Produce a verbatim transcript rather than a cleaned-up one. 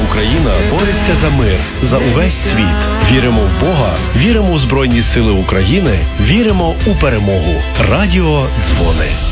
Україна бореться за мир, за увесь світ. Віримо в Бога, віримо у Збройні Сили України, віримо у перемогу. Радіо Дзвони.